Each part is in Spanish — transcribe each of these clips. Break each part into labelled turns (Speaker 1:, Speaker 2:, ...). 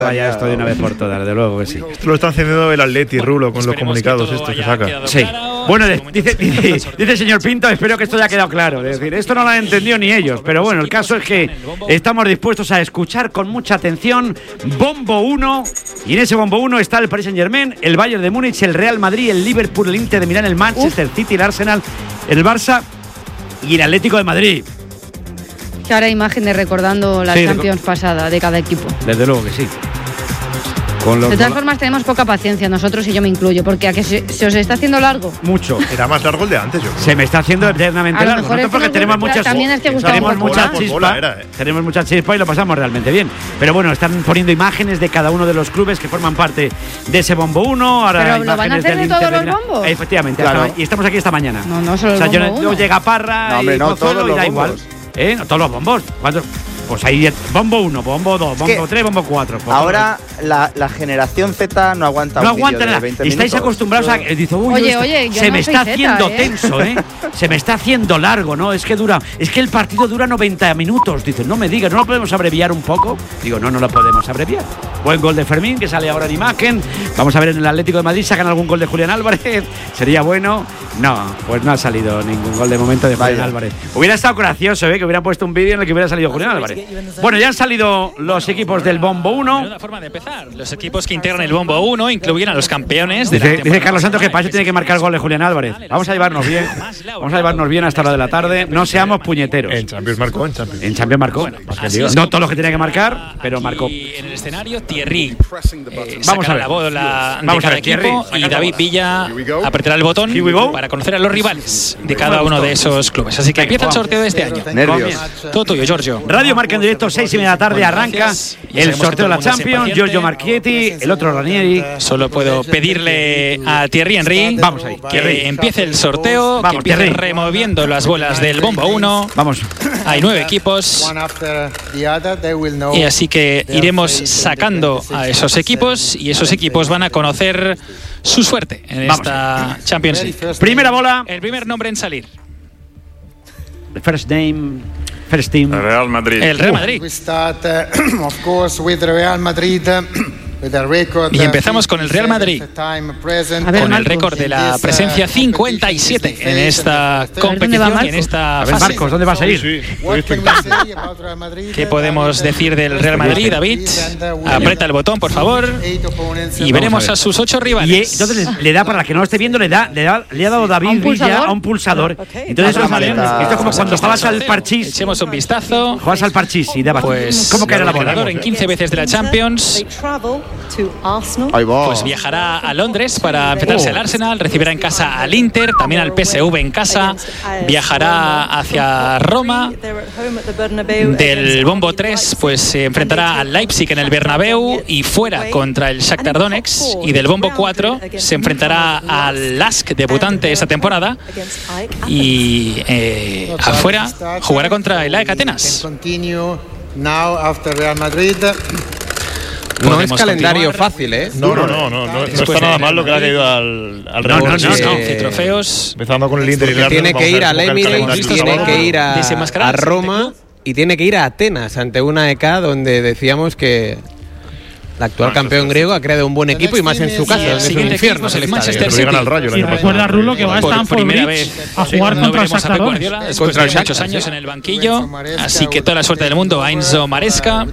Speaker 1: Vaya esto de una vez por todas, desde luego que sí.
Speaker 2: Esto lo está haciendo el Atleti, Rulo, con los comunicados estos que saca.
Speaker 1: Sí. Bueno, dice el señor Pinto, espero que esto haya quedado claro. Es decir, esto no lo han entendido ni ellos, pero bueno, el caso es que estamos dispuestos a escuchar con mucha atención Bombo 1, y en ese Bombo 1 está el Paris Saint-Germain, el Bayern de Múnich, el Real Madrid, el Liverpool, el Inter de Milán, el Manchester City, el Arsenal, el Barça y el Atlético de Madrid.
Speaker 3: Que ahora imágenes recordando la Champions pasada de cada equipo.
Speaker 1: Desde luego que sí.
Speaker 3: De todas formas tenemos poca paciencia nosotros, y yo me incluyo, porque a que se os está haciendo largo.
Speaker 1: Mucho.
Speaker 2: Era más largo el de antes, yo creo.
Speaker 1: Se me está haciendo eternamente largo.
Speaker 3: Nosotros porque
Speaker 1: tenemos muchas,
Speaker 3: también es que tenemos
Speaker 1: mucha chispa, tenemos mucha chispa y lo pasamos realmente bien. Pero bueno, están poniendo imágenes de cada uno de los clubes que forman parte de ese Bombo 1. Ahora
Speaker 3: pero lo van a hacer de todos los bombos.
Speaker 1: Efectivamente,
Speaker 4: claro.
Speaker 1: Y estamos aquí esta mañana.
Speaker 3: No solo el bombo 1.
Speaker 1: Yo llega Parra
Speaker 4: y
Speaker 1: Pozuelo y da igual. No, todos los bombos. Pues ahí Bombo 1, Bombo 2, Bombo 3, Bombo 4. Pues
Speaker 4: ahora la generación Z no aguanta
Speaker 1: nada. Estáis acostumbrados a... Dice,
Speaker 3: oye,
Speaker 1: se me está haciendo tenso, se me está haciendo largo, ¿no? Es que el partido dura 90 minutos. Dice, no me digas, ¿no lo podemos abreviar un poco? Digo, no lo podemos abreviar. Buen gol de Fermín, que sale ahora en imagen. Vamos a ver en el Atlético de Madrid, ¿sacan algún gol de Julián Álvarez? ¿Sería bueno? No, pues no ha salido ningún gol de momento de Julián Álvarez. Hubiera estado gracioso, que hubieran puesto un vídeo en el que hubiera salido Julián Álvarez. Bueno, ya han salido los equipos del Bombo 1.
Speaker 5: Una forma de empezar. Los equipos que integran el Bombo 1 incluyen a los campeones de la temporada.
Speaker 1: Dice Carlos Santos que para eso tiene que marcar el gol de Julián Álvarez. Vamos a llevarnos bien. Vamos a llevarnos bien hasta la hora de la tarde. No seamos puñeteros.
Speaker 2: En Champions marcó,
Speaker 1: En Champions marcó.
Speaker 5: Bueno,
Speaker 1: no todos los que tenía que marcar, pero marcó.
Speaker 5: Y en el escenario, Thierry
Speaker 1: vamos a ver
Speaker 5: la bola
Speaker 1: vamos
Speaker 5: de cada
Speaker 1: a ver,
Speaker 5: equipo, y David Villa apretará el botón para conocer a los rivales de cada uno de esos clubes. Así que empieza el sorteo de este año.
Speaker 4: Nervios.
Speaker 5: Todo tuyo, Giorgio.
Speaker 1: Radio Marca en directo, 6:30 de la tarde, arranca el sorteo de la Champions. Giorgio Marchetti, el otro Ranieri.
Speaker 5: Solo puedo pedirle a Thierry Henry
Speaker 1: vamos ahí,
Speaker 5: que empiece el sorteo, que empiece removiendo las bolas del Bombo 1.
Speaker 1: Vamos.
Speaker 5: Hay 9 equipos. Y así que iremos sacando a esos equipos, y esos equipos van a conocer su suerte en esta Champions League.
Speaker 1: Primera bola.
Speaker 5: El primer nombre en salir.
Speaker 1: The first name. First team.
Speaker 6: Real Madrid.
Speaker 5: El Real Madrid.
Speaker 7: We start, of course, with Real Madrid.
Speaker 5: Y empezamos con el Real Madrid, con el récord de la presencia 57 en esta competición y en esta fase.
Speaker 1: Marcos, ¿dónde vas a ir?
Speaker 5: ¿Qué podemos decir del Real Madrid, David? Aprieta el botón, por favor, y veremos a sus 8 rivales.
Speaker 1: Y entonces le da, para la que no lo esté viendo, le ha dado David Villa a un pulsador. Entonces esto es como cuando juegas al parchís.
Speaker 5: Echemos un vistazo.
Speaker 1: Juegas al parchís y dabas.
Speaker 5: Pues
Speaker 1: ¿cómo caerá la bola?
Speaker 5: En 15 veces de la Champions. Pues viajará a Londres para enfrentarse al Arsenal, recibirá en casa al Inter, también al PSV en casa, viajará hacia Roma. Del Bombo 3 pues se enfrentará al Leipzig en el Bernabéu y fuera contra el Shakhtar Donetsk, y del Bombo 4 se enfrentará al LASK, debutante esta temporada, y afuera jugará contra el AEK Atenas.
Speaker 8: No es calendario fácil, ¿eh?
Speaker 2: No está nada mal lo que ha caído al Real Madrid.
Speaker 5: No, trofeos.
Speaker 2: Empezando con el Inter y el Arsenal.
Speaker 8: Tiene que ir al Emirates, tiene que ir a Roma y tiene que ir a Atenas ante una AEK donde decíamos que el actual campeón griego ha creado un buen equipo, y más en su casa, donde es un infierno el
Speaker 5: Manchester City.
Speaker 9: Y recuerda, Rulo, que va a Stamford Bridge a jugar contra el Shakhtar Donetsk.
Speaker 5: Después de muchos años en el banquillo, así que toda la suerte del mundo a Enzo Maresca,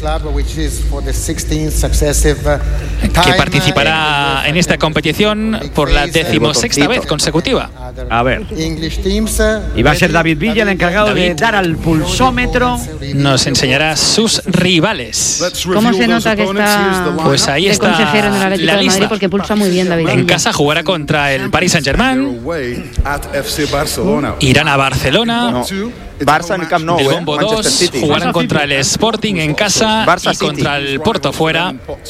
Speaker 5: que participará en esta competición por la 16ª vez consecutiva.
Speaker 1: A ver. Y va a ser David Villa el encargado de dar al pulsómetro.
Speaker 5: Nos enseñará sus rivales.
Speaker 3: ¿Cómo se nota que está
Speaker 5: pues ahí está
Speaker 3: consejero en el Atlético de Madrid? Porque pulsa muy bien David.
Speaker 5: En casa jugará contra el Paris Saint-Germain. Irán a Barcelona.
Speaker 4: Barça en Camp Nou,
Speaker 5: del Bombo 2 jugarán contra el Sporting en casa y contra el Porto fuera.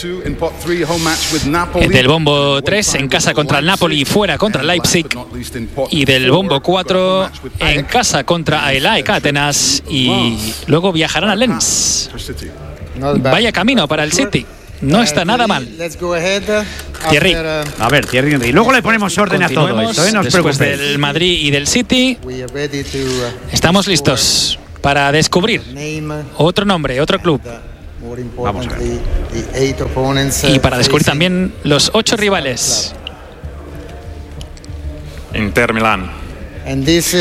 Speaker 5: Del Bombo 3 en casa contra el Napoli y fuera contra el Leipzig. Y del Bombo 4 en casa contra el AEK Atenas y luego viajarán a Lens. Vaya camino para el City. No está nada mal. Thierry.
Speaker 1: A ver, Thierry Henry. Luego le ponemos orden a todo esto, no os
Speaker 5: después
Speaker 1: preocupéis.
Speaker 5: del Madrid y del City, estamos listos para descubrir otro nombre, otro club.
Speaker 1: Vamos a ver.
Speaker 5: Y para descubrir también los 8 rivales.
Speaker 6: Inter Milán.
Speaker 7: Y este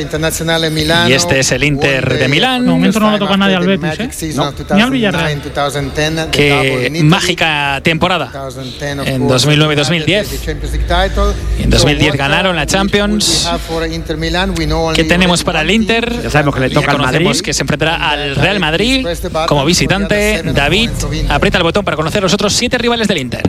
Speaker 5: es el Inter de Milán.
Speaker 9: De momento no lo toca nadie al Betis, ¿eh?
Speaker 7: No.
Speaker 9: Ni al Villarreal.
Speaker 5: Qué mágica temporada en 2009 y 2010. En 2010 ganaron la Champions. ¿Qué tenemos para el Inter?
Speaker 1: Ya sabemos que le toca al Madrid.
Speaker 5: Conocemos que se enfrentará al Real Madrid como visitante. David, aprieta el botón para conocer los otros 7 rivales del Inter.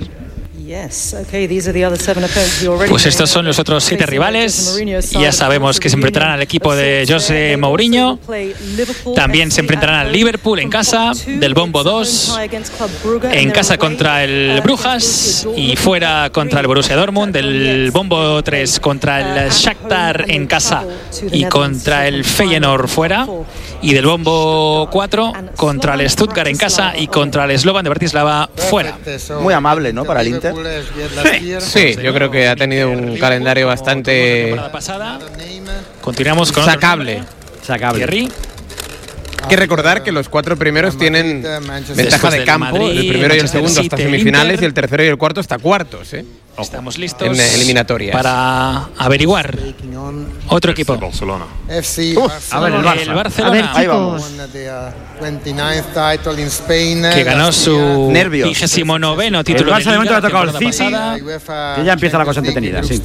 Speaker 5: Pues estos son los otros 7 rivales. Ya sabemos que se enfrentarán al equipo de José Mourinho. También se enfrentarán al Liverpool en casa, del Bombo 2, en casa contra el Brujas y fuera contra el Borussia Dortmund, del Bombo 3 contra el Shakhtar en casa y contra el Feyenoord fuera, y del Bombo 4 contra el Stuttgart en casa y contra el Slovan de Bratislava fuera.
Speaker 4: Muy amable, ¿no? Para el Inter.
Speaker 8: Sí, yo creo que ha tenido un calendario bastante
Speaker 5: Continuamos con
Speaker 8: sacable.
Speaker 5: Thierry.
Speaker 8: Hay que recordar que los 4 primeros tienen ventaja de campo,
Speaker 5: Madrid,
Speaker 8: el primero y el segundo hasta
Speaker 5: City,
Speaker 8: semifinales
Speaker 5: Inter.
Speaker 8: y el tercero y el cuarto hasta cuartos, ¿eh?
Speaker 5: Estamos listos
Speaker 8: en eliminatorias
Speaker 5: para averiguar otro equipo.
Speaker 6: Barcelona.
Speaker 1: A ver, el Barça.
Speaker 5: El Barcelona.
Speaker 3: A ver, chicos.
Speaker 5: Que ganó su
Speaker 4: Nervios.
Speaker 5: 29º título.
Speaker 1: El Barça de momento le ha tocado el
Speaker 5: temporada
Speaker 1: City.
Speaker 5: pasada.
Speaker 1: Que ya empieza la cosa entretenida, sí.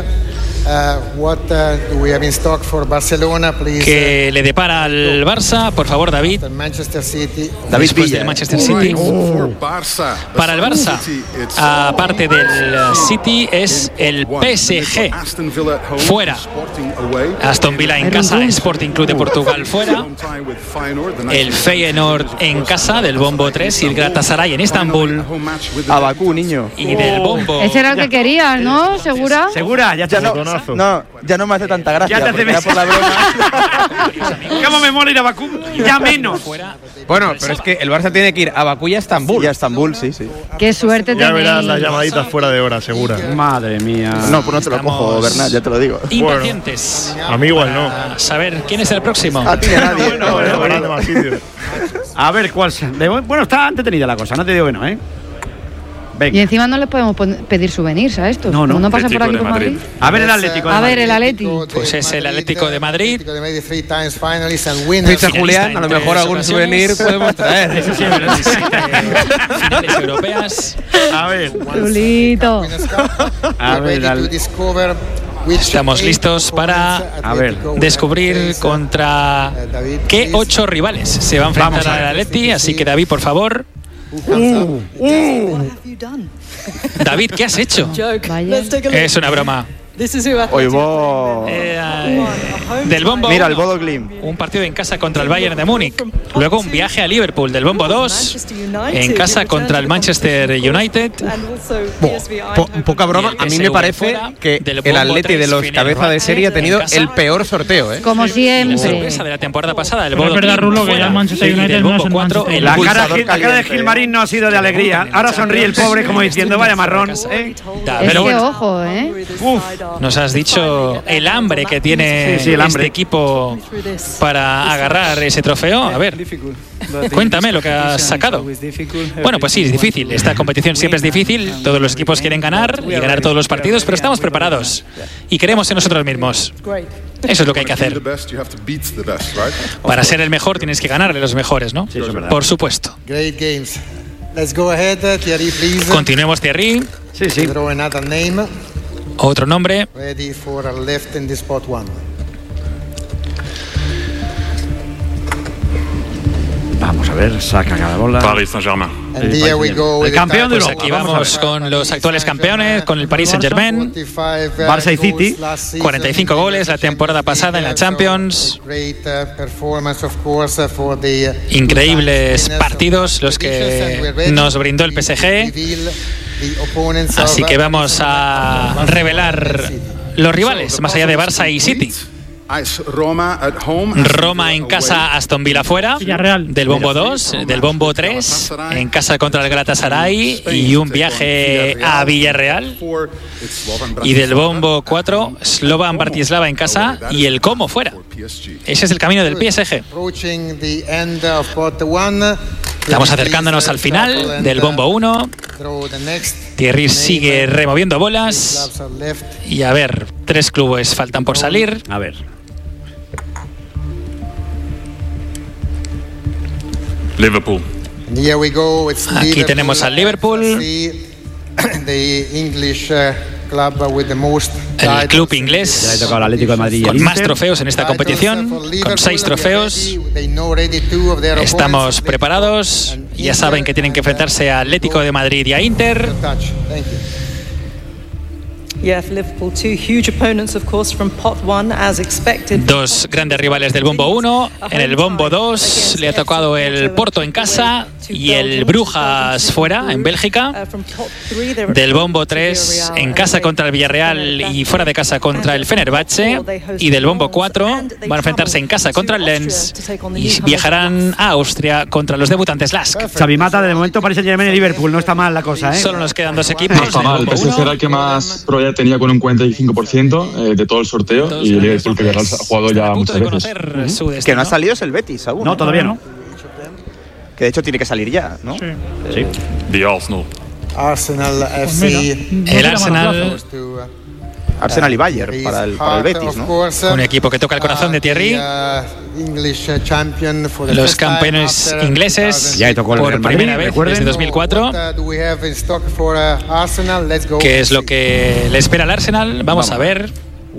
Speaker 5: Que le depara al Barça, por favor, David.
Speaker 4: David
Speaker 5: Después
Speaker 4: Villa.
Speaker 5: del Manchester City. Para el Barça, aparte del City, es el PSG fuera. Aston Villa en casa, Sporting Club de Portugal fuera. El Feyenoord en casa, del Bombo 3, y el Galatasaray en Estambul.
Speaker 4: A Bakú, niño.
Speaker 5: Y del Bombo.
Speaker 3: Ese era el que querías, ¿no? ¿Segura?
Speaker 1: ¿Segura? Ya
Speaker 4: Ya no me hace tanta gracia.
Speaker 1: Ya te hace
Speaker 4: porque era por la broma.
Speaker 1: ¿Cómo me mola ir a Bakú? Ya menos.
Speaker 8: Bueno, pero es que el Barça tiene que ir a Bakú y a Estambul.
Speaker 4: Y a Estambul, sí.
Speaker 3: Qué suerte
Speaker 2: Ya
Speaker 3: tenéis.
Speaker 2: verás las llamaditas fuera de hora, segura.
Speaker 1: Madre mía.
Speaker 4: No, pues no te lo cojo, Bernat, ya te lo digo.
Speaker 5: Impacientes.
Speaker 2: A mí igual no.
Speaker 5: A saber quién es el próximo.
Speaker 4: A ti ni a nadie.
Speaker 2: Habrá de más sitios.
Speaker 1: A ver cuál sea. Bueno, está entretenida la cosa, no te digo que no, ¿eh? Venga.
Speaker 3: Y encima no les podemos pedir souvenirs a estos.
Speaker 1: No, no.
Speaker 3: Como no pasan por aquí
Speaker 6: Atlético
Speaker 3: por
Speaker 6: de
Speaker 3: Madrid.
Speaker 1: A ver el Atlético.
Speaker 3: A ver el Atlético.
Speaker 5: Pues es el Atlético de Madrid.
Speaker 8: Dice Julián, a lo mejor algún souvenir podemos traer.
Speaker 1: Eso sí, es verdad.
Speaker 5: Finales europeas.
Speaker 1: A ver.
Speaker 3: Chulito.
Speaker 1: A ver,
Speaker 5: Estamos listos para
Speaker 1: A ver.
Speaker 5: descubrir contra qué 8 rivales se va a enfrentar al Atleti. Así que David, por favor. David, ¿qué has hecho?
Speaker 3: Vaya.
Speaker 5: Es una broma.
Speaker 4: Oigo.
Speaker 5: Del Bombo.
Speaker 4: Mira, el Bodo Glimt.
Speaker 5: Un partido en casa contra el Bayern de Múnich. Luego un viaje a Liverpool del Bombo 2. En casa contra el Manchester United.
Speaker 8: Poca broma, a mí me parece que el Atleti de los cabeza de serie ha tenido el peor sorteo, ¿eh?
Speaker 3: Como
Speaker 5: La
Speaker 3: siempre.
Speaker 5: sorpresa de la temporada pasada. El
Speaker 9: Pero es
Speaker 5: Bodo
Speaker 9: verdad,
Speaker 5: Glimt
Speaker 9: Rulo, que
Speaker 5: fuera.
Speaker 9: ya el Manchester
Speaker 5: Y del
Speaker 9: United no
Speaker 5: Bombo
Speaker 9: es el
Speaker 5: 4,
Speaker 9: Manchester
Speaker 5: el
Speaker 1: La
Speaker 5: Pulsador
Speaker 1: cara de
Speaker 4: caliente.
Speaker 1: Gilmarín no ha sido de alegría. Ahora sonríe el pobre como diciendo, vaya marrón.
Speaker 3: Es
Speaker 5: Pero
Speaker 3: que
Speaker 5: bueno,
Speaker 3: ojo, ¿eh?
Speaker 5: nos has dicho el hambre que tiene
Speaker 1: Sí, el hambre.
Speaker 5: este equipo para agarrar ese trofeo. A ver, cuéntame lo que has sacado. Bueno, pues sí, es difícil. Esta competición siempre es difícil. Todos los equipos quieren ganar y ganar todos los partidos, pero estamos preparados y creemos en nosotros mismos. Eso es lo que hay que hacer. Para ser el mejor tienes que ganarle a los mejores, ¿no?
Speaker 1: Sí, eso es verdad.
Speaker 5: Por supuesto.
Speaker 7: Great games. Let's go ahead, Thierry, please.
Speaker 5: Continuemos, Thierry.
Speaker 1: Sí, sí.
Speaker 7: Draw another name.
Speaker 5: Otro nombre.
Speaker 7: Ready for a left in the spot 1.
Speaker 1: Vamos a ver, saca cada bola.
Speaker 6: Paris Saint-Germain.
Speaker 7: And here we go with
Speaker 1: El campeón de
Speaker 5: Pues
Speaker 1: Europa.
Speaker 5: aquí vamos con los actuales campeones, con el Paris Saint-Germain.
Speaker 1: Barça y City.
Speaker 5: 45 goles la temporada pasada en la Champions. Increíbles partidos los que nos brindó el PSG. Así que vamos a revelar los rivales, más allá de Barça y City. Roma en casa, Aston Villa fuera.
Speaker 9: Villarreal.
Speaker 5: Del Bombo 2, del Bombo 3, en casa contra el Galatasaray y un viaje a Villarreal. Y del Bombo 4, Slovan Bratislava en casa y el Como fuera. Ese es el camino del PSG. Estamos acercándonos al final del bombo 1. Thierry sigue removiendo bolas. Y a ver, 3 clubes faltan por salir.
Speaker 1: A ver.
Speaker 6: Liverpool.
Speaker 5: Aquí tenemos al Liverpool. El club inglés
Speaker 1: Ya le toca al Atlético de Madrid.
Speaker 5: con más trofeos en esta competición, con 6 trofeos. Estamos preparados. Ya saben que tienen que enfrentarse a Atlético de Madrid y a Inter. Dos grandes rivales del bombo 1. En el bombo 2 le ha tocado el Porto en casa y el Brujas fuera, en Bélgica. Del bombo 3 en casa contra el Villarreal y fuera de casa contra el Fenerbahce. Y del bombo 4 van a enfrentarse en casa contra el Lens y viajarán a Austria contra los debutantes Lask.
Speaker 1: Xavi Mata, de momento Paris Saint-Germain y Liverpool. No está mal la cosa, ¿eh?
Speaker 5: Solo nos quedan 2 equipos.
Speaker 6: No está mal. El PSG era el que más probabilidad tenía con un 45% de todo el sorteo, y el Liverpool, que ha jugado ya muchas veces.
Speaker 4: Que no ha salido es el Betis aún.
Speaker 1: No, todavía no.
Speaker 4: Que de hecho tiene que salir ya, ¿no?
Speaker 1: Sí.
Speaker 6: The Arsenal.
Speaker 7: Arsenal FC.
Speaker 5: El Arsenal,
Speaker 4: Arsenal y Bayern para el Betis, ¿no?
Speaker 5: un equipo que toca el corazón de Thierry. Los campeones ingleses
Speaker 1: Ya le tocó el
Speaker 5: por
Speaker 1: Real Madrid,
Speaker 5: primera vez
Speaker 1: recuerden.
Speaker 5: desde 2004. ¿Qué es lo que le espera al Arsenal? Vamos a ver.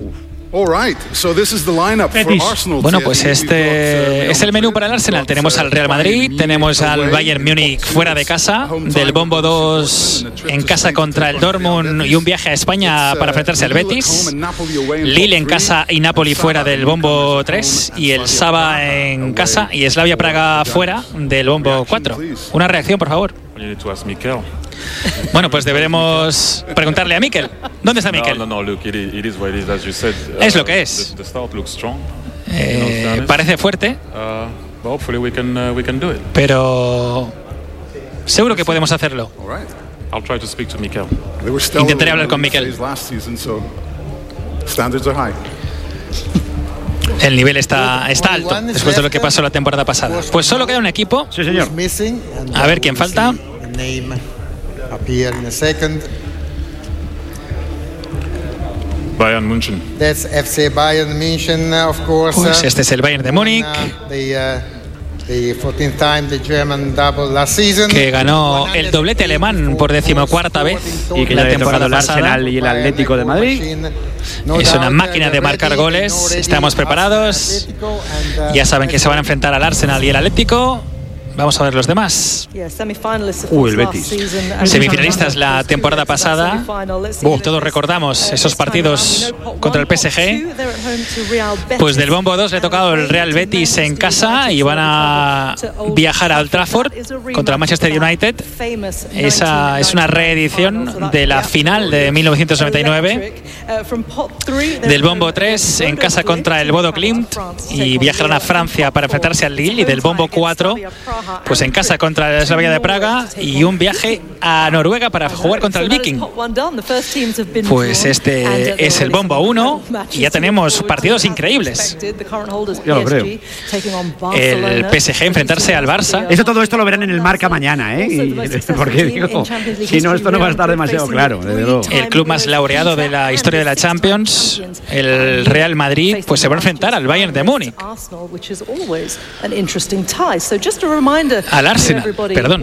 Speaker 5: Bueno, pues este es el menú para el Arsenal. Tenemos al Real Madrid, tenemos al Bayern Múnich fuera de casa, del bombo 2 en casa contra el Dortmund y un viaje a España para enfrentarse al Betis. Lille en casa y Napoli fuera del bombo 3 y el Saba en casa y Slavia Praga fuera del bombo 4. Una reacción, por favor. Bueno, pues deberemos preguntarle a Mikel. ¿Dónde está Mikel? Es lo que es. Parece fuerte, pero seguro que podemos hacerlo. Intentaré hablar con Mikel. El nivel está alto después de lo que pasó la temporada pasada. Pues solo queda un equipo.
Speaker 1: Sí, señor.
Speaker 5: A ver quién falta.
Speaker 6: Bayern München.
Speaker 7: That's FC Bayern München, of course.
Speaker 5: Pues este es el Bayern de Múnich,
Speaker 7: the 14th time the German double last season.
Speaker 5: que ganó el doblete alemán por 14ª vez
Speaker 1: Y que
Speaker 5: la
Speaker 1: ya le toca
Speaker 5: temporada
Speaker 1: el
Speaker 5: pasada.
Speaker 1: Arsenal y el Atlético de Madrid.
Speaker 5: Es una máquina de marcar goles. Estamos preparados. Ya saben que se van a enfrentar al Arsenal y el Atlético. Vamos a ver los demás.
Speaker 1: El Betis.
Speaker 5: Semifinalistas la temporada pasada. Todos recordamos esos partidos contra el PSG. Pues del bombo 2 le ha tocado el Real Betis en casa y van a viajar a Old Trafford contra el Manchester United. Esa es una reedición de la final de 1999. Del bombo 3 en casa contra el Bodo Glimt y viajarán a Francia para enfrentarse al Lille. Y del bombo 4 pues en casa contra la Slavia de Praga y un viaje a Noruega para jugar contra el Viking. Pues este es el bombo 1 y ya tenemos partidos increíbles.
Speaker 1: Yo lo creo.
Speaker 5: El PSG enfrentarse al Barça.
Speaker 1: Todo esto lo verán en el Marca mañana, ¿eh? Porque digo, si no, esto no va a estar demasiado claro, desde luego.
Speaker 5: El club más laureado de la historia de la Champions, el Real Madrid, pues se va a enfrentar al Bayern de Múnich. Al Arsenal, perdón.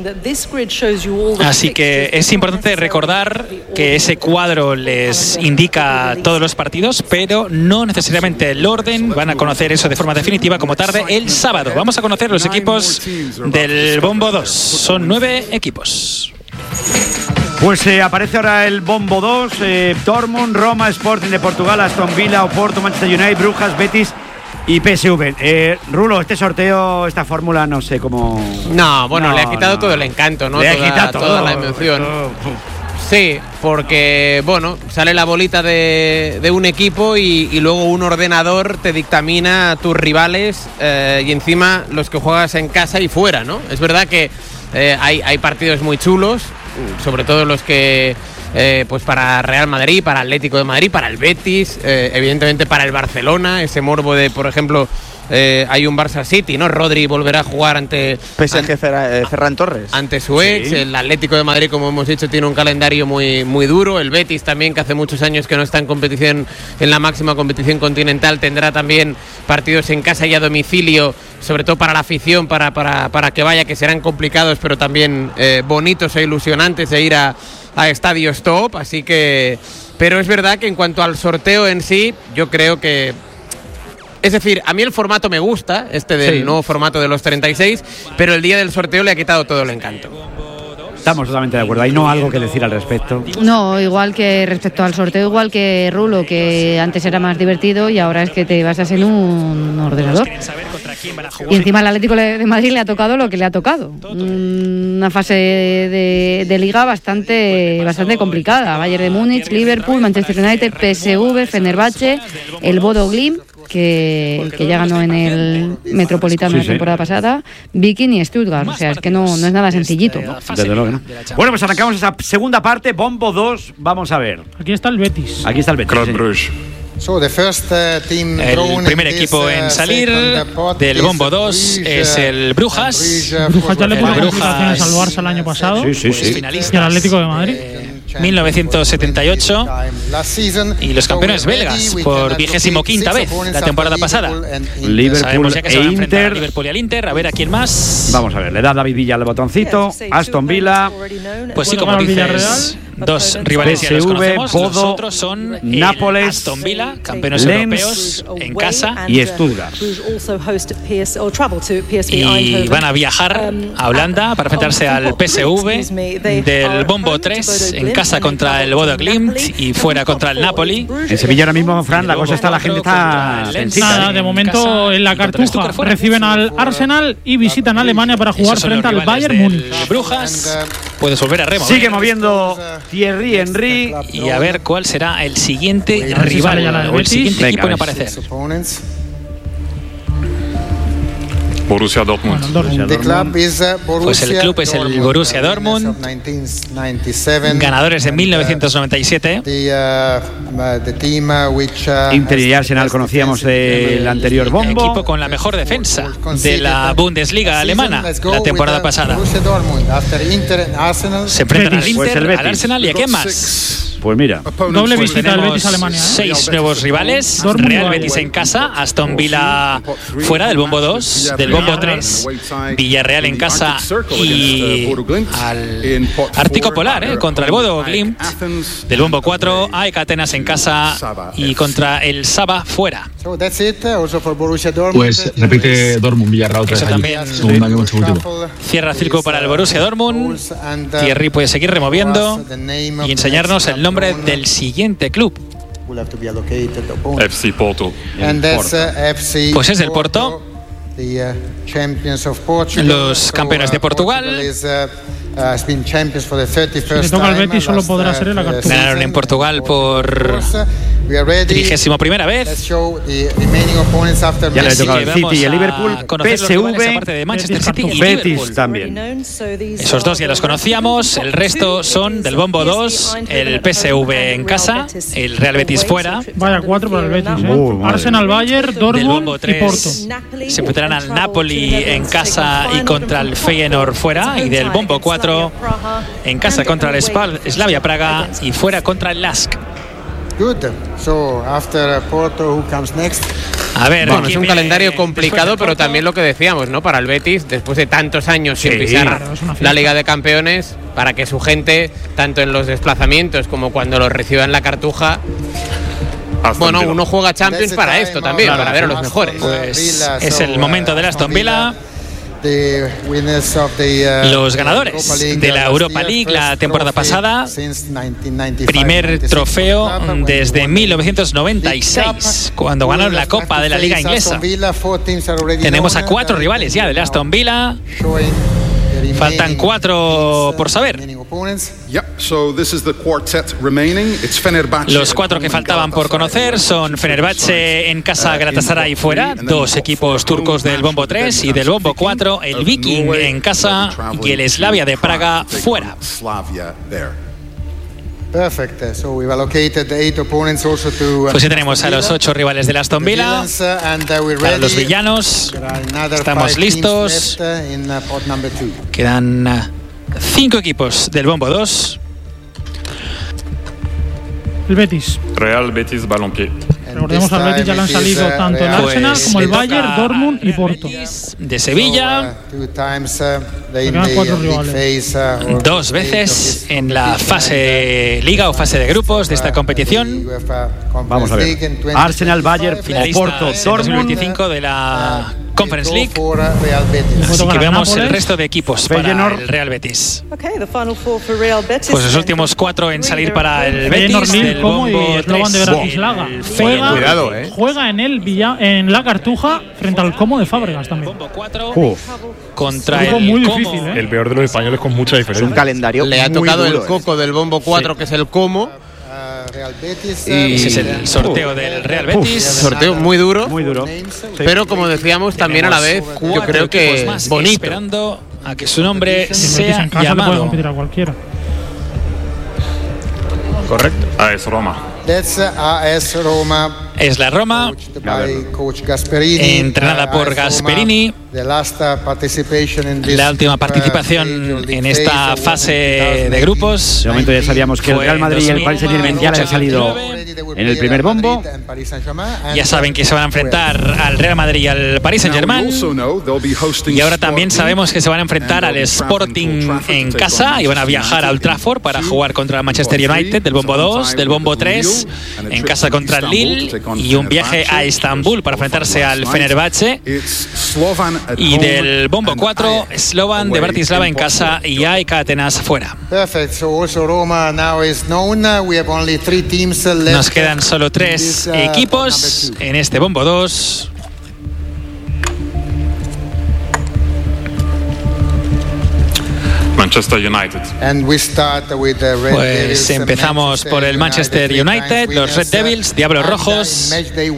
Speaker 5: Así que es importante recordar que ese cuadro les indica todos los partidos, pero no necesariamente el orden. Van a conocer eso de forma definitiva como tarde el sábado. Vamos a conocer los equipos del bombo 2. Son 9 equipos.
Speaker 1: Pues aparece ahora el bombo 2, Dortmund, Roma, Sporting de Portugal, Aston Villa, Oporto, Manchester United, Brujas, Betis y PSV. Rulo, este sorteo, esta fórmula, no sé cómo...
Speaker 8: No, bueno, le ha quitado todo el encanto, ¿no?
Speaker 1: Le ha quitado
Speaker 8: toda la emoción. Sí, porque, bueno, sale la bolita de un equipo y luego un ordenador te dictamina tus rivales y encima los que juegas en casa y fuera, ¿no? Es verdad que hay partidos muy chulos, sobre todo los que... pues para Real Madrid, para Atlético de Madrid, para el Betis, evidentemente para el Barcelona, ese morbo de, por ejemplo, hay un Barça City, ¿no? Rodri volverá a jugar ante
Speaker 4: PSG Ferran Torres.
Speaker 8: Ante su ex. Sí. El Atlético de Madrid, como hemos dicho, tiene un calendario muy, muy duro. El Betis también, que hace muchos años que no está en competición, en la máxima competición continental, tendrá también partidos en casa y a domicilio, sobre todo para la afición, para que vaya, que serán complicados, pero también bonitos e ilusionantes de ir a estadios top. Así que, pero es verdad que en cuanto al sorteo en sí, yo creo que, es decir, a mí el formato me gusta, del nuevo formato de los 36, pero el día del sorteo le ha quitado todo el encanto.
Speaker 1: Estamos totalmente de acuerdo. ¿Hay no algo que decir al respecto?
Speaker 3: No, igual que respecto al sorteo, igual que Rulo, que antes era más divertido y ahora es que te basas en un ordenador. Y encima al Atlético de Madrid le ha tocado lo que le ha tocado. Una fase de liga bastante complicada. Bayern de Múnich, Liverpool, Manchester United, PSV, Fenerbahce, el Bodo Glimt, que ya ganó en el Metropolitano la temporada pasada, Viking y Stuttgart. O sea, es que no es nada sencillito.
Speaker 1: Desde luego, ¿no? Bueno, pues arrancamos esa segunda parte, Bombo 2, vamos a ver.
Speaker 9: Aquí está el Betis.
Speaker 5: El primer equipo en salir del Bombo 2 es el Brujas.
Speaker 9: Brujas ya le puso complicaciones al Barça el año pasado.
Speaker 1: Sí.
Speaker 9: Y al Atlético de Madrid.
Speaker 5: 1978 y los campeones belgas por 25ª vez la temporada pasada.
Speaker 1: Liverpool
Speaker 5: ya que se van a enfrentar a Liverpool y al Inter. A ver a quién más.
Speaker 1: Vamos a ver, le da David Villa al botoncito. Aston Villa.
Speaker 5: Pues sí, como dices, dos rivales ya los conocemos. Los otros son
Speaker 1: Nápoles,
Speaker 5: Aston Villa, campeones europeos en casa,
Speaker 1: y Stuttgart.
Speaker 5: Y van a viajar a Holanda para enfrentarse al PSV del Bombo 3 en casa contra el Bodo Glimt y fuera contra el Napoli.
Speaker 1: En Sevilla ahora mismo, Fran, la cosa está, la gente está tensita.
Speaker 9: Nada, de momento en la Cartuja reciben al Arsenal y visitan Alemania para jugar frente al Bayern Múnich.
Speaker 5: Brujas, puedes volver a remover.
Speaker 1: Sigue moviendo Thierry Henry
Speaker 5: y a ver cuál será el siguiente rival o el siguiente equipo en aparecer.
Speaker 6: Borussia Dortmund.
Speaker 5: Pues el club es el Borussia Dortmund, ganadores de 1997.
Speaker 1: Inter y Arsenal conocíamos del anterior Bombo.
Speaker 5: Equipo con la mejor defensa de la Bundesliga alemana la temporada pasada. Se enfrentan al Inter, al Arsenal y a quién más.
Speaker 1: Pues mira,
Speaker 9: doble visita del Betis a Alemania.
Speaker 5: 6 nuevos rivales. Real Betis en casa, Aston Villa fuera del Bombo 2, del Bombo 3, Villarreal en casa y al Ártico Polar contra el Bodo Glimt del Bombo 4, AEK Atenas en casa y contra el Saba fuera.
Speaker 6: Pues repite Dortmund, Villarreal otra vez allí. Segundo año consecutivo.
Speaker 5: Cierra círculo para el Borussia Dortmund. Thierry puede seguir removiendo y enseñarnos el nombre del siguiente club.
Speaker 6: FC Porto.
Speaker 5: Pues es el Porto, los campeones de Portugal.
Speaker 9: Si le toca al Betis solo podrá ser en la Cartuja.
Speaker 5: Ganaron en Portugal por 31ª vez.
Speaker 1: Ya le toca al City y el Liverpool, PSV,
Speaker 5: de Manchester City y
Speaker 1: Betis
Speaker 5: Liverpool
Speaker 1: también.
Speaker 5: Esos dos ya los conocíamos. El resto son del Bombo 2, el PSV en casa, el Real Betis fuera.
Speaker 9: Vaya 4 para el Betis. Arsenal, Bayern, Dortmund y Porto.
Speaker 5: Se enfrentarán al Napoli en casa y contra el Feyenoord fuera. Y del Bombo 4 en casa contra el Slavia Praga y fuera contra el Lask. A ver,
Speaker 8: bueno, es un calendario complicado, pero también lo que decíamos, ¿no? Para el Betis, después de tantos años sin pisar la Liga de Campeones, para que su gente, tanto en los desplazamientos como cuando los reciba en la Cartuja, bueno, uno juega Champions para esto también, para ver a los mejores.
Speaker 5: Pues es el momento del Aston Villa. Los ganadores de la Europa League la temporada pasada, primer trofeo desde 1996, cuando ganaron la Copa de la Liga Inglesa. Tenemos a 4 rivales ya del Aston Villa. Faltan 4 por saber. Los 4 que faltaban por conocer son Fenerbahce en casa, Galatasaray fuera, 2 equipos turcos del Bombo 3, y del Bombo 4 el Viking en casa y el Slavia de Praga fuera. Pues ya tenemos a los 8 rivales del Aston Villa. Para los villanos, estamos listos. Quedan 5 equipos del bombo 2.
Speaker 9: El Betis.
Speaker 10: Real Betis Balompié.
Speaker 9: Recordemos, al Betis ya le han salido tanto el Arsenal como el Bayern, Dortmund y Porto.
Speaker 5: De Sevilla.
Speaker 9: Quedan 4 rivales.
Speaker 5: 2 veces en la fase liga o fase de grupos de esta competición.
Speaker 1: Vamos a ver. Arsenal, Bayern, Porto, Dortmund.
Speaker 5: 2025 de la Conference League. Así que veamos el resto de equipos para el Real Betis. Pues los últimos 4 en salir para el Betis del bombo 3.
Speaker 9: Juega en la Cartuja frente al Como de Fábregas también.
Speaker 5: Bombo 4 contra el
Speaker 9: muy
Speaker 5: Como.
Speaker 9: difícil,
Speaker 2: El peor de los españoles con mucha diferencia.
Speaker 4: Es un calendario.
Speaker 8: Le ha
Speaker 4: muy
Speaker 8: tocado
Speaker 4: duro,
Speaker 8: el coco del bombo 4, que es el Como.
Speaker 5: Y ese es el sorteo del Real Betis.
Speaker 8: Sorteo muy duro.
Speaker 1: Muy duro.
Speaker 8: Pero como decíamos, también a la vez, yo creo que bonito.
Speaker 5: Esperando a que su nombre sea
Speaker 9: en casa le puede
Speaker 5: llamado.
Speaker 9: competir a cualquiera.
Speaker 2: Correcto.
Speaker 10: AS Roma.
Speaker 7: AS Roma.
Speaker 5: Es la Roma, entrenada por Gasperini. La última participación en esta fase de grupos.
Speaker 1: De momento ya sabíamos que el Real Madrid y el Paris Saint-Germain ya le han salido en el primer bombo.
Speaker 5: Ya saben que se van a enfrentar al Real Madrid y al Paris Saint-Germain. Y ahora también sabemos que se van a enfrentar al Sporting en casa y van a viajar a Old Trafford para jugar contra el Manchester United del bombo 2, del bombo 3, en casa contra el Lille, y un viaje a Estambul para enfrentarse al Fenerbahce. Y del bombo 4, Slovan de Bratislava en casa y AEK Atenas fuera. Nos quedan solo 3 equipos en este bombo 2.
Speaker 10: Manchester United.
Speaker 5: Pues empezamos por el Manchester United, los Red Devils, Diablos Rojos.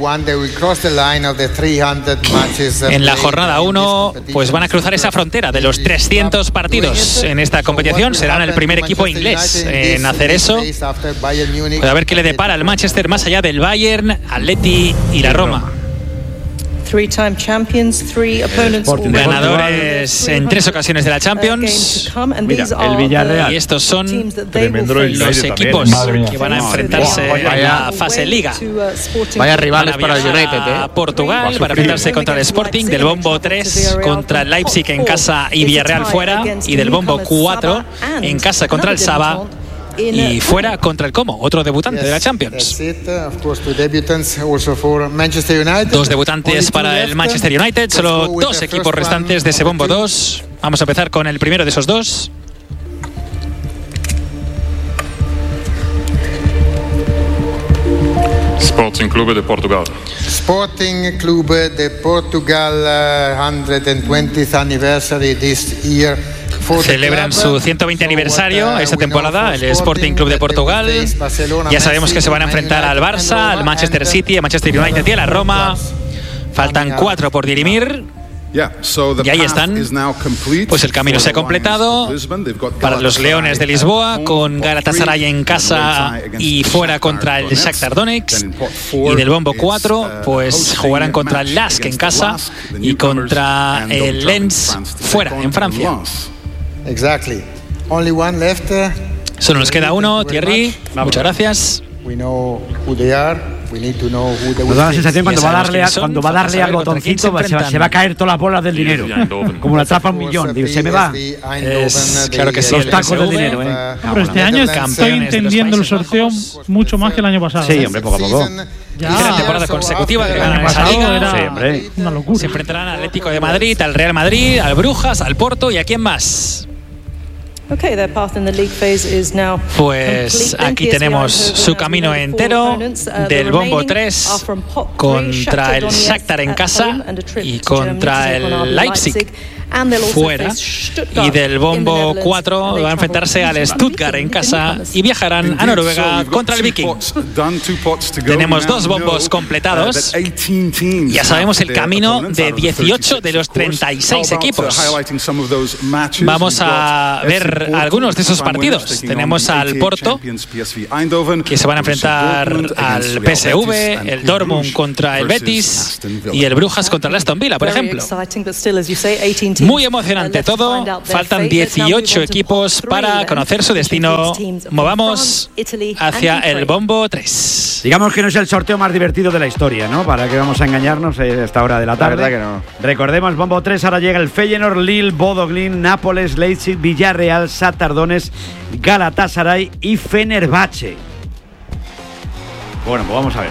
Speaker 5: En la jornada 1, pues van a cruzar esa frontera de los 300 partidos en esta competición. Serán el primer equipo inglés en hacer eso. A ver qué le depara al Manchester más allá del Bayern, Atleti y la Roma. Ganadores en 3 ocasiones de la Champions.
Speaker 1: Mira, el Villarreal.
Speaker 5: Y estos son
Speaker 2: Tremendo
Speaker 5: los equipos que van a enfrentarse en la fase Liga.
Speaker 8: Vaya rivales para el United,
Speaker 5: A Portugal para enfrentarse contra el Sporting, del bombo 3 contra el Leipzig en casa y Villarreal fuera, y del bombo 4 en casa contra el Saba y fuera contra el Como, otro debutante de la Champions. 2 debutantes para el Manchester United, solo 2 equipos restantes de ese bombo 2. Vamos a empezar con el primero de esos 2.
Speaker 10: Sporting Clube de Portugal.
Speaker 7: Sporting Clube de Portugal, 120th anniversary this year.
Speaker 5: Celebran su 120 aniversario esta temporada, el Sporting Club de Portugal. Ya sabemos que se van a enfrentar al Barça, al Manchester City, al Manchester United y a la Roma. Faltan 4 por dirimir. Y ahí están. Pues el camino se ha completado para los Leones de Lisboa, con Galatasaray en casa y fuera contra el Shakhtar Donetsk. Y del bombo 4 pues jugarán contra el LASK en casa y contra el Lens fuera, en Francia. Solo nos queda uno, Thierry. Muchas gracias.
Speaker 1: Nos da la sensación cuando va a darle al botoncito se va a caer todas las bolas del dinero, como la tapa un millón. Digo, se me va.
Speaker 5: Claro que sí.
Speaker 1: Los tacos del dinero.
Speaker 9: Pero este año estoy entendiendo el sorteo mucho más que el año pasado.
Speaker 1: Sí, hombre, poco a poco.
Speaker 5: Tercera temporada consecutiva que ganan esa liga.
Speaker 1: Sí, hombre.
Speaker 9: Una locura.
Speaker 5: Se enfrentarán al Atlético de Madrid, al Real Madrid, al Brujas, al Porto y a quién más. Pues aquí tenemos su camino entero, del bombo 3 contra el Shakhtar en casa y contra el Leipzig fuera. Y del bombo 4 va a enfrentarse al Stuttgart en casa y viajarán a Noruega contra el Viking. Tenemos 2 bombos completados. Ya sabemos el camino de 18 de los 36 equipos. Vamos a ver algunos de esos partidos. Tenemos al Porto, que se van a enfrentar al PSV, el Dortmund contra el Betis y el Brujas contra el Aston Villa, por ejemplo. Muy emocionante todo. Faltan 18 equipos para conocer su destino. Movamos hacia el bombo 3.
Speaker 1: Digamos que no es el sorteo más divertido de la historia, ¿no? ¿Para qué vamos a engañarnos a esta hora de la tarde?
Speaker 4: La verdad que no.
Speaker 1: Recordemos, bombo 3, ahora llega el Feyenoord, Lille, Bodo Glimt, Nápoles, Leipzig, Villarreal, Shakhtar Donetsk, Galatasaray y Fenerbahce. Bueno, pues vamos a ver.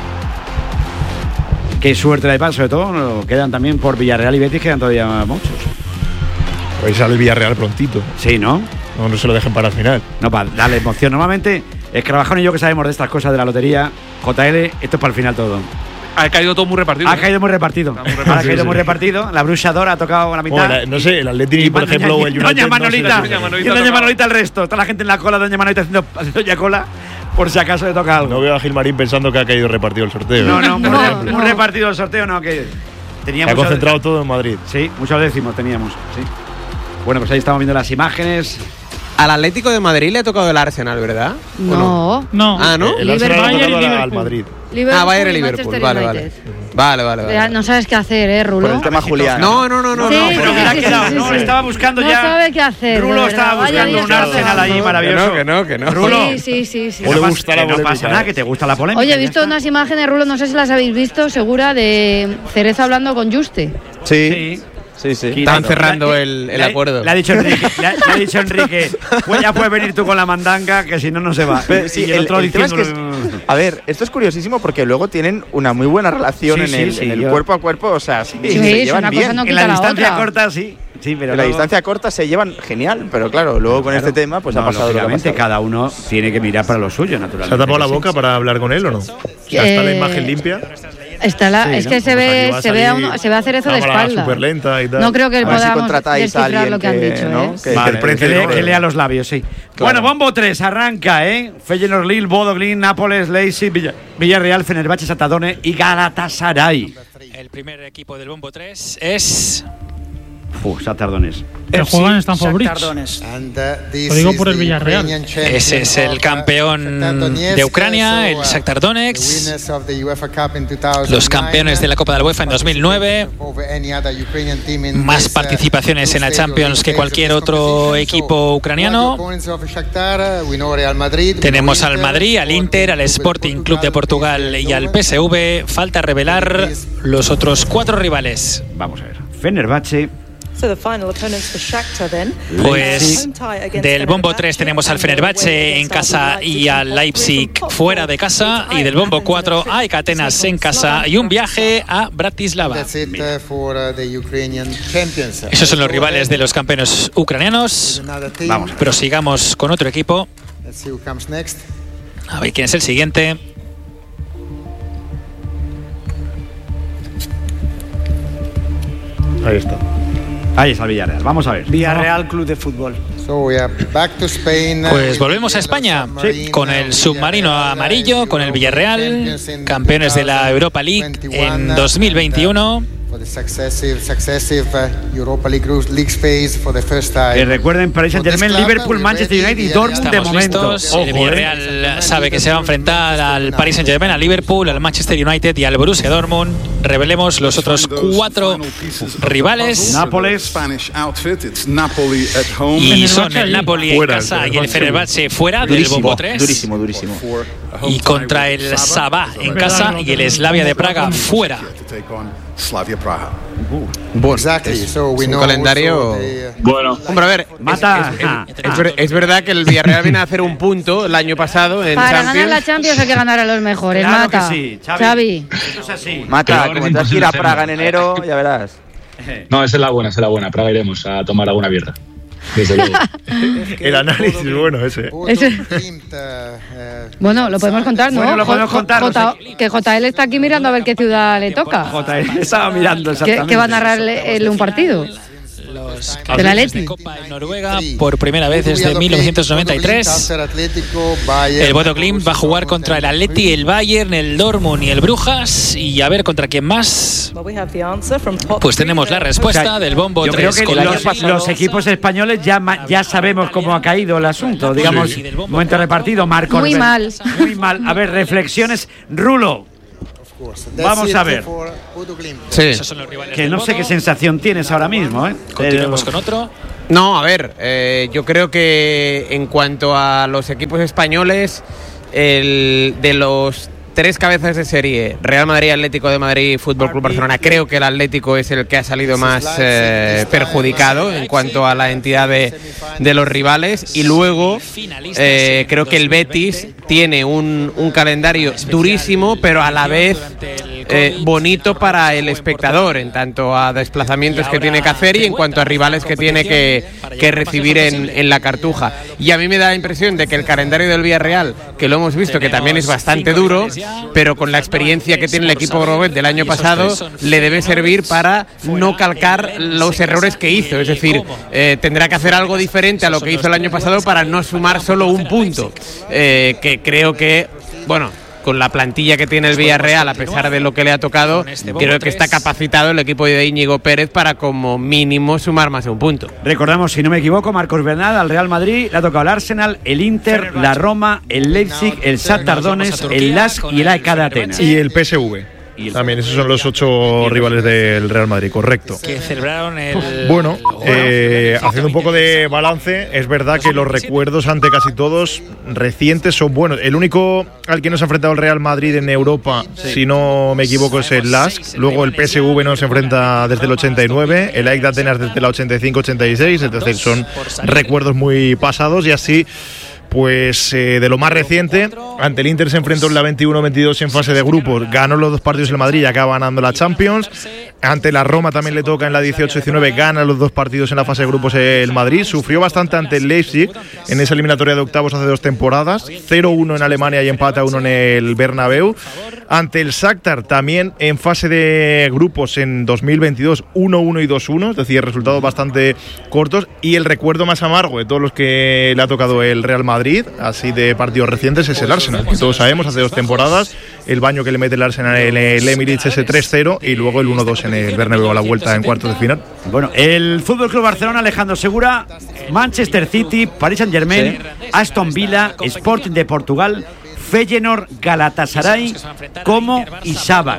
Speaker 1: Qué suerte la de sobre todo quedan también por Villarreal y Betis, quedan todavía muchos.
Speaker 2: Hoy sale el Villarreal prontito.
Speaker 1: Sí, ¿no?
Speaker 2: No se lo dejen para el final.
Speaker 1: No, para darle emoción. Normalmente, Escarabajón y yo que sabemos de estas cosas de la lotería, JL, esto es para el final todo.
Speaker 11: Ha caído todo muy repartido.
Speaker 1: Ha caído muy repartido. Muy repartido. La Bruchadora ha tocado a la mitad.
Speaker 2: No sé, el Atleti, por ejemplo, o el United.
Speaker 1: Doña Manolita. Y Doña Manolita el resto. Está la gente en la cola, Doña Manolita haciendo ya cola. Por si acaso le toca algo.
Speaker 2: No veo a Gilmarín pensando que ha caído repartido el sorteo.
Speaker 1: No, muy repartido el sorteo, no, que teníamos.
Speaker 2: Se ha concentrado todo en Madrid.
Speaker 1: Sí, muchos décimos teníamos, sí. Bueno, pues ahí estamos viendo las imágenes.
Speaker 8: Al Atlético de Madrid le ha tocado el Arsenal, ¿verdad?
Speaker 3: No.
Speaker 8: Ah, ¿no?
Speaker 2: El Arsenal ha tocado al Madrid.
Speaker 8: Bayern y Liverpool, vale. Vale.
Speaker 3: No sabes qué hacer, Rulo.
Speaker 4: Por el tema Julián.
Speaker 8: No.
Speaker 1: Pero me ha quedado. No, estaba buscando ya.
Speaker 3: No sabe qué hacer.
Speaker 1: Rulo estaba buscando un Arsenal ahí maravilloso.
Speaker 8: Que no.
Speaker 3: Rulo. Sí.
Speaker 1: No pasa nada, que te gusta la polémica.
Speaker 3: Oye, he visto unas imágenes, Rulo, no sé si las habéis visto, segura, de Cereza hablando con Juste.
Speaker 4: Sí.
Speaker 8: Están cerrando el acuerdo.
Speaker 1: Le ha dicho Enrique, pues ya puedes venir tú con la mandanga, que si no se va.
Speaker 4: Pero, sí,
Speaker 1: y el otro diciendo.
Speaker 4: A ver, esto es curiosísimo porque luego tienen una muy buena relación en el cuerpo a cuerpo, o sea, se llevan bien.
Speaker 1: En la distancia corta, sí. Pero
Speaker 4: en la distancia corta se llevan genial, pero claro, luego con este tema pues ha pasado lo que ha pasado.
Speaker 1: Cada uno tiene que mirar para lo suyo, naturalmente.
Speaker 2: ¿Se ha tapado la boca para hablar con él o no? ¿Está la imagen limpia?
Speaker 3: Es que se ve a Cerezo de espalda.
Speaker 2: Súper lenta y tal.
Speaker 3: No creo que podamos descifrar lo que han dicho, ¿no?
Speaker 1: Que lea los labios, sí. Claro. Bueno, bombo 3, arranca, Feyenoord, Lille, Bodo Glimt, Nápoles, Leipzig, Villarreal, Fenerbahce, Shakhtar Donetsk y Galatasaray.
Speaker 5: El primer equipo del bombo 3 es
Speaker 1: Shakhtar Donetsk.
Speaker 9: Que juegan en Stamford Bridge. Lo digo por el Villarreal.
Speaker 5: Ese es el campeón de Ucrania, el Shakhtar Donetsk. Los campeones de la Copa de la UEFA en 2009. Más participaciones en la Champions que cualquier otro equipo ucraniano. Tenemos al Madrid, al Inter, al Sporting Club de Portugal y al PSV. Falta revelar los otros 4 rivales.
Speaker 1: Vamos a ver. Fenerbahce.
Speaker 5: Pues del bombo 3 tenemos al Fenerbahce en casa y al Leipzig fuera de casa, y del bombo 4 hay Atenas en casa y un viaje a Bratislava. Esos son los rivales de los campeones ucranianos. Vamos, prosigamos con otro equipo. A ver quién es el siguiente.
Speaker 2: Ahí está.
Speaker 1: Ahí está el Villarreal. Vamos a ver.
Speaker 12: Villarreal Club de Fútbol.
Speaker 5: Pues volvemos a España, con el submarino amarillo, con el Villarreal, campeones de la Europa League en 2021.
Speaker 1: Recuerden, Paris Saint-Germain, Liverpool, Manchester United y Dortmund de momento.
Speaker 5: El Villarreal sabe que se va a enfrentar al Paris Saint-Germain, al Liverpool, al Manchester United y al Borussia Dortmund. Revelemos los otros 4 rivales.
Speaker 1: Nápoles.
Speaker 5: Y son el Napoli en casa y el Fenerbahce fuera del bombo 3.
Speaker 4: Durísimo.
Speaker 5: Y contra el Sabah en casa y el Slavia de Praga fuera.
Speaker 10: Slavia Praha.
Speaker 8: Es un calendario.
Speaker 6: Bueno,
Speaker 8: hombre, a ver, es verdad que el Villarreal viene a hacer un punto el año pasado en
Speaker 3: Para
Speaker 8: Champions.
Speaker 3: ganar la Champions hay que ganar a los mejores.
Speaker 1: Claro
Speaker 3: Mata.
Speaker 1: que sí,
Speaker 3: Xavi.
Speaker 1: Esto es así.
Speaker 4: Mata, como te vas a ir a Praga en enero, ya verás.
Speaker 6: no, esa es la buena. Praga iremos a tomar alguna birra. Desde luego.
Speaker 2: El análisis bueno ese.
Speaker 3: Bueno, lo podemos contar, ¿no?
Speaker 1: Bueno, lo podemos contar.
Speaker 3: Que JL está aquí mirando a ver qué ciudad le toca.
Speaker 1: JL estaba mirando exactamente.
Speaker 3: ¿Qué va a narrar un partido? del Atleti.
Speaker 5: Copa en Noruega por primera vez desde 1993. El Bodo Glimt va a jugar contra el Atleti, el Bayern, el Dortmund y el Brujas, y a ver contra quién más. Pues tenemos la respuesta del Bombo 3.
Speaker 1: Yo creo que los equipos españoles ya sabemos cómo ha caído el asunto. Digamos, momento repartido, Marcos.
Speaker 3: Muy mal.
Speaker 1: Muy mal. A ver, reflexiones. Rulo. Vamos a ver.
Speaker 8: Sí.
Speaker 1: Que no sé qué sensación tienes ahora mismo, ¿eh?
Speaker 5: Continuemos con otro.
Speaker 8: No, a ver, yo creo que en cuanto a los equipos españoles, de los 3 cabezas de serie, Real Madrid, Atlético de Madrid, Fútbol Club Barcelona, creo que el Atlético es el que ha salido más perjudicado en cuanto a la entidad de los rivales, y luego creo que el Betis tiene un calendario durísimo, pero a la vez bonito para el espectador, en tanto a desplazamientos que tiene que hacer y en cuanto a rivales que tiene que recibir en la Cartuja. Y a mí me da la impresión de que el calendario del Villarreal, que lo hemos visto que también es bastante duro, pero con la experiencia que tiene el equipo Grobet del año pasado, le debe servir para no calcar los errores que hizo. Es decir, tendrá que hacer algo diferente a lo que hizo el año pasado para no sumar solo un punto, que creo que, bueno, con la plantilla que tiene el Villarreal, a pesar de lo que le ha tocado, creo que está capacitado el equipo de Íñigo Pérez para como mínimo sumar más de un punto.
Speaker 1: Recordamos, si no me equivoco, Marcos Bernal al Real Madrid le ha tocado el Arsenal, el Inter, la Roma, el Leipzig, el Shakhtar Donetsk, el LASK y el AEK de Atenas.
Speaker 2: Y el PSV. También, esos son los 8 rivales del Real Madrid, correcto.
Speaker 5: Que celebraron el...
Speaker 2: Bueno, haciendo un poco de balance, es verdad que los recuerdos ante casi todos recientes son buenos. El único al que no se ha enfrentado el Real Madrid en Europa, si no me equivoco, es el LASK. Luego el PSV no se enfrenta desde el 89, el AEK de Atenas desde la 85-86, es decir, son recuerdos muy pasados, y así... Pues de lo más reciente, ante el Inter se enfrentó en la 21-22 en fase de grupos, ganó los 2 partidos el Madrid y acaba ganando la Champions. Ante la Roma también le toca en la 18-19, gana los 2 partidos en la fase de grupos el Madrid. Sufrió bastante ante el Leipzig en esa eliminatoria de octavos hace 2 temporadas, 0-1 en Alemania y empate a 1 en el Bernabéu. Ante el Shakhtar también en fase de grupos en 2022, 1-1 y 2-1, es decir, resultados bastante cortos. Y el recuerdo más amargo de todos los que le ha tocado el Real Madrid, así de partidos recientes, es el Arsenal, que todos sabemos, hace 2 temporadas, el baño que le mete el Arsenal en el Emirates, ese 3-0, y luego el 1-2 en el Bernabéu a la vuelta en cuartos de final.
Speaker 1: Bueno, el Fútbol Club Barcelona, Alejandro Segura, Manchester City, Paris Saint-Germain, Aston Villa, Sporting de Portugal, Feyenoord, Galatasaray, Como y Saba.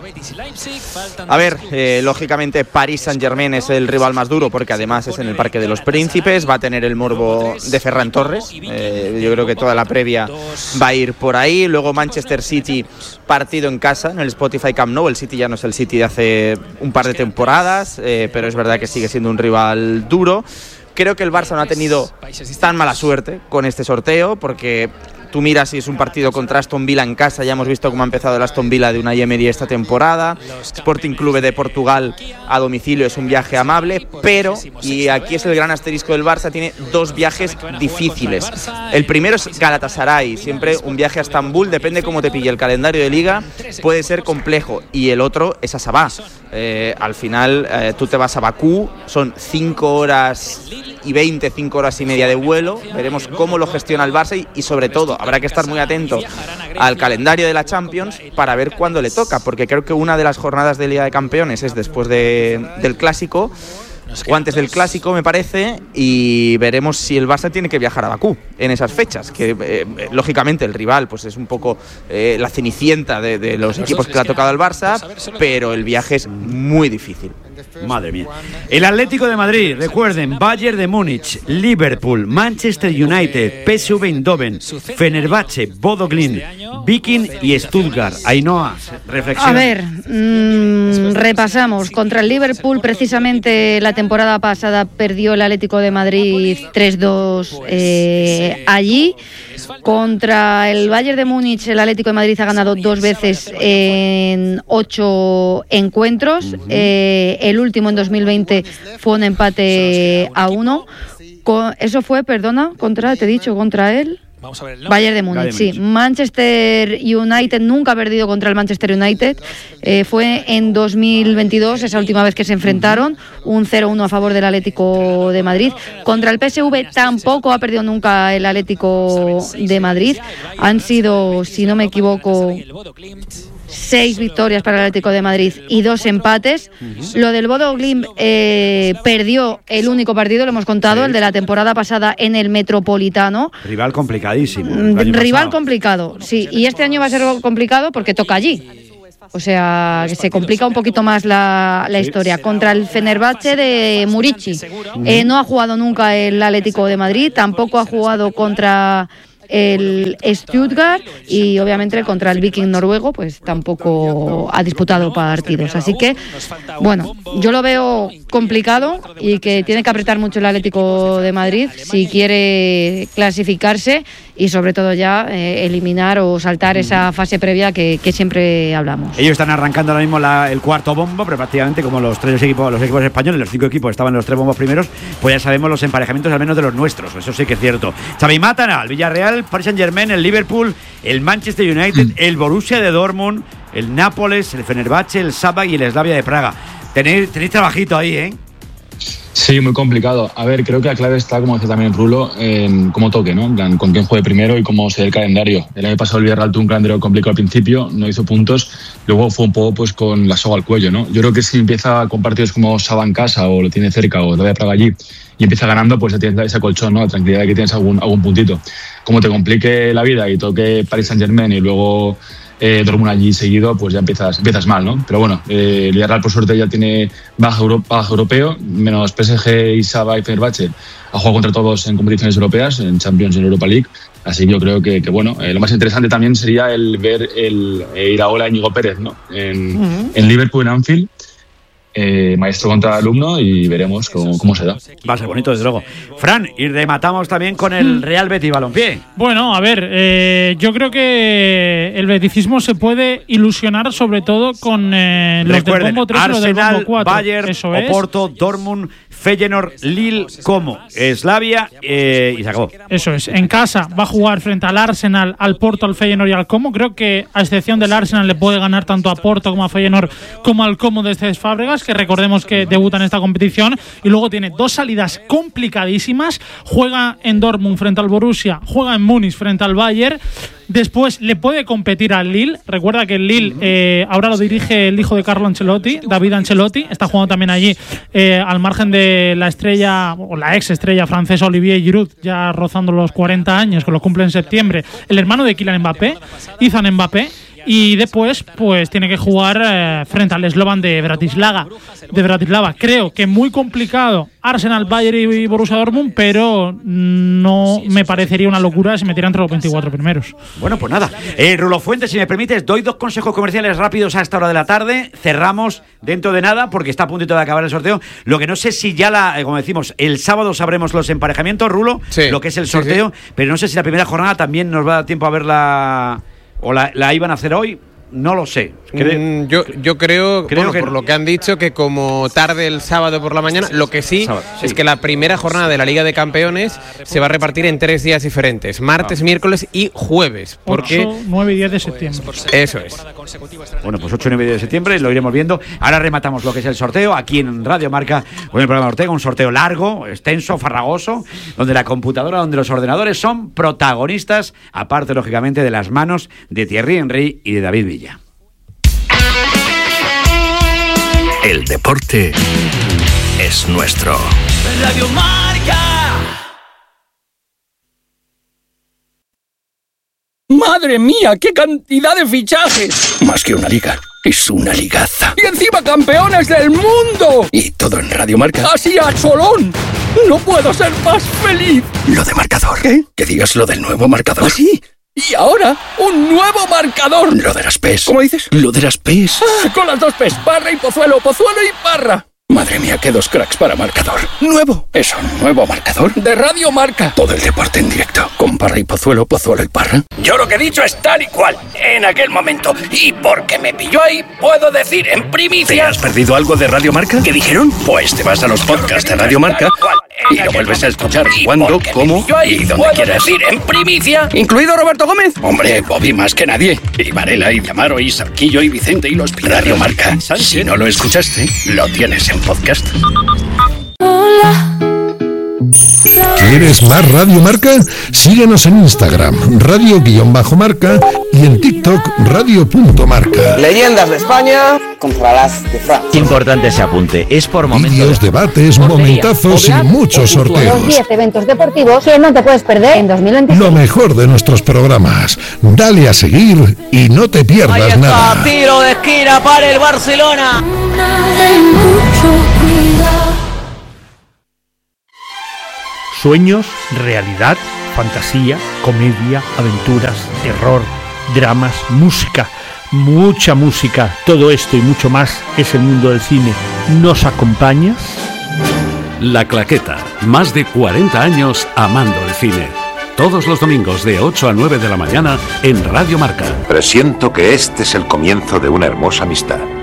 Speaker 4: A ver, lógicamente Paris Saint-Germain es el rival más duro, porque además es en el Parque de los Príncipes, va a tener el morbo de Ferran Torres, yo creo que toda la previa va a ir por ahí. Luego Manchester City, partido en casa en el Spotify Camp Nou. El City ya no es el City de hace un par de temporadas, pero es verdad que sigue siendo un rival duro. Creo que el Barça no ha tenido tan mala suerte con este sorteo, porque tú miras si es un partido contra Aston Villa en casa, ya hemos visto cómo ha empezado el Aston Villa de Unai Emery esta temporada. Sporting Clube de Portugal a domicilio es un viaje amable, pero, y aquí es el gran asterisco del Barça, tiene 2 viajes difíciles. El primero es Galatasaray, siempre un viaje a Estambul, depende cómo te pille el calendario de liga, puede ser complejo, y el otro es a Sabah. Al final tú te vas a Bakú, son 5 horas y 20, 5 horas y media de vuelo. Veremos cómo lo gestiona el Barça y sobre todo habrá que estar muy atento al calendario de la Champions para ver cuándo le toca, porque creo que una de las jornadas de Liga de Campeones es después del Clásico, o antes del Clásico me parece, y veremos si el Barça tiene que viajar a Bakú en esas fechas, que lógicamente el rival pues es un poco la cenicienta de los equipos que le ha tocado al Barça, pero el viaje es muy difícil.
Speaker 1: Madre mía. El Atlético de Madrid, recuerden, Bayern de Múnich, Liverpool, Manchester United, PSV Eindhoven, Fenerbahce, Bodo Glimt, Viking y Stuttgart. Ainhoa, reflexión.
Speaker 3: A ver, repasamos. Contra el Liverpool, precisamente la temporada pasada perdió el Atlético de Madrid 3-2 allí. Contra el Bayern de Múnich, el Atlético de Madrid ha ganado 2 veces en 8 encuentros. El último en 2020 fue un empate a 1. Eso fue, perdona, contra, te he dicho, contra él.
Speaker 5: Vamos a ver el nombre.
Speaker 3: Bayern de Múnich, sí. Manchester United nunca ha perdido contra el Manchester United. Fue en 2022, esa última vez que se enfrentaron, un 0-1 a favor del Atlético de Madrid. Contra el PSV tampoco ha perdido nunca el Atlético de Madrid. Han sido, si no me equivoco, 6 victorias para el Atlético de Madrid y 2 empates. Lo del Bodo Glimt perdió el único partido, lo hemos contado, el de la temporada pasada en el Metropolitano.
Speaker 1: Rival complicadísimo.
Speaker 3: Rival complicado, sí. Y este año va a ser complicado porque toca allí. O sea, que se complica un poquito más la historia. Contra el Fenerbahce de Murici. No ha jugado nunca el Atlético de Madrid, tampoco ha jugado contra el Stuttgart y obviamente contra el Viking noruego pues tampoco ha disputado partidos, así que bueno, yo lo veo complicado y que tiene que apretar mucho el Atlético de Madrid si quiere clasificarse y sobre todo ya eliminar o saltar esa fase previa que siempre hablamos.
Speaker 1: Ellos están arrancando ahora mismo el cuarto bombo, pero prácticamente como los equipos españoles, los 5 equipos estaban en los 3 bombos primeros, pues ya sabemos los emparejamientos al menos de los nuestros, eso sí que es cierto. Xavi Mátana, el Villarreal, Paris Saint-Germain, el Liverpool, el Manchester United, el Borussia de Dortmund, el Nápoles, el Fenerbahce, el Szabak y el Slavia de Praga. Tenéis trabajito ahí, ¿eh?
Speaker 6: Sí, muy complicado. A ver, creo que la clave está, como decía también Rulo, en cómo toque, ¿no? En plan, con quién juegue primero y cómo se dé el calendario. El año pasado el Villarreal tuvo un calendario complicado al principio, no hizo puntos, luego fue un poco pues con la soga al cuello, ¿no? Yo creo que si empieza con partidos como Saba en casa o lo tiene cerca o lo voy a Praga allí y empieza ganando, pues ya tienes ese colchón, ¿no? La tranquilidad de que tienes algún puntito. Como te complique la vida y toque Paris Saint-Germain y luego Dortmund allí seguido, pues ya empiezas mal, ¿no? Pero bueno, el Villarreal por suerte ya tiene baja europeo, menos PSG y Saba y Fenerbahce. Ha jugado contra todos en competiciones europeas, en Champions y en Europa League. Así que yo creo que bueno, lo más interesante también sería el ver el Iraola a Íñigo Pérez, ¿no? En Liverpool, en Anfield. Maestro contra alumno y veremos cómo se da.
Speaker 1: Va a ser bonito, desde luego. Fran, y rematamos también con el Real Betis Balompié.
Speaker 9: Bueno, a ver, yo creo que el beticismo se puede ilusionar sobre todo con los del bombo 3 y los del bombo 4.
Speaker 1: Bayern, Oporto, Dortmund, Feyenoord, Lille, Como, Slavia y se acabó.
Speaker 9: Eso es. En casa va a jugar frente al Arsenal, al Porto, al Feyenoord y al Como. Creo que a excepción del Arsenal le puede ganar tanto a Porto como a Feyenoord como al Como de Cés Fábregas, que recordemos que debuta en esta competición, y luego tiene 2 salidas complicadísimas. Juega en Dortmund frente al Borussia, juega en Múnich frente al Bayern. Después le puede competir al Lille. Recuerda que el Lille ahora lo dirige el hijo de Carlo Ancelotti, David Ancelotti. Está jugando también allí al margen de la estrella o la ex estrella francesa Olivier Giroud, ya rozando los 40 años, que lo cumple en septiembre. El hermano de Kylian Mbappé, Ethan Mbappé. Y después, pues tiene que jugar frente al Slovan de Bratislava. Creo que muy complicado Arsenal, Bayern y Borussia Dortmund, pero no me parecería una locura si metiera entre los 24 primeros.
Speaker 1: Bueno, pues nada. Rulo Fuentes, si me permites, doy 2 consejos comerciales rápidos a esta hora de la tarde. Cerramos dentro de nada porque está a puntito de acabar el sorteo. Lo que no sé si ya como decimos, el sábado sabremos los emparejamientos, Rulo, sí, lo que es el sorteo, sí. Pero no sé si la primera jornada también nos va a dar tiempo a verla. ¿O la iban a hacer hoy? No lo sé.
Speaker 8: Yo creo que por lo que han dicho, que como tarde el sábado por la mañana, lo que sí es que la primera jornada de la Liga de Campeones se va a repartir en 3 días diferentes: martes, miércoles y jueves.
Speaker 9: 8, 9 y 10 de septiembre.
Speaker 8: Eso es.
Speaker 1: Bueno, pues 8, 9 y 10 de septiembre lo iremos viendo. Ahora rematamos lo que es el sorteo aquí en Radio Marca con el programa de Ortega. Un sorteo largo, extenso, farragoso, donde la computadora, donde los ordenadores son protagonistas, aparte, lógicamente, de las manos de Thierry Henry y de David Villa.
Speaker 12: El deporte es nuestro.
Speaker 13: Radio Marca. ¡Madre mía! ¡Qué cantidad de fichajes!
Speaker 12: Más que una liga, es una ligaza.
Speaker 13: ¡Y encima campeones del mundo!
Speaker 12: Y todo en Radio Marca.
Speaker 13: ¡Así a cholón! ¡No puedo ser más feliz!
Speaker 12: Lo de marcador. ¿Qué? Que digas lo del nuevo marcador.
Speaker 13: ¿Ah, sí? Y ahora, un nuevo marcador.
Speaker 12: Lo de las PES.
Speaker 13: ¿Cómo dices?
Speaker 12: Lo de las PES.
Speaker 13: Con las 2 PES, Parra y Pozuelo, Pozuelo y Parra.
Speaker 12: Madre mía, qué dos cracks para marcador. ¡Nuevo! Eso, nuevo marcador. De Radio Marca. Todo el deporte en directo. Con Parra y Pozuelo, Pozuelo y Parra.
Speaker 13: Yo lo que he dicho es tal y cual, en aquel momento. Y porque me pilló ahí, puedo decir en primicia...
Speaker 12: ¿Te has perdido algo de Radio Marca? ¿Qué dijeron? Pues te vas a los podcasts de Radio Marca y lo vuelves a escuchar cuando, cómo y donde quieras.
Speaker 13: Decir en primicia...
Speaker 12: ¿Incluido Roberto Gómez? Hombre, Bobby más que nadie. Y Varela, y Amaro, y Sarquillo, y Vicente, y los Pilar. Radio Marca. Si no lo escuchaste, lo tienes en podcast.
Speaker 14: ¿Quieres más Radio Marca? Síguenos en Instagram, radio_marca, y en TikTok, radio.marca.
Speaker 15: Leyendas de España contra las de Francia.
Speaker 16: Importante ese apunte, es por momentos.
Speaker 14: Vídeos, debates, momentazos y muchos sorteos.
Speaker 17: Los 10 eventos deportivos que no te puedes perder en 2025.
Speaker 14: Lo mejor de nuestros programas. Dale a seguir y no te pierdas
Speaker 18: ahí está,
Speaker 14: nada.
Speaker 18: Tiro de esquina para el Barcelona.
Speaker 19: Sueños, realidad, fantasía, comedia, aventuras, terror, dramas, música, mucha música. Todo esto y mucho más es el mundo del cine. ¿Nos acompañas?
Speaker 20: La Claqueta, más de 40 años amando el cine. Todos los domingos de 8 a 9 de la mañana en Radio Marca.
Speaker 21: Presiento que este es el comienzo de una hermosa amistad.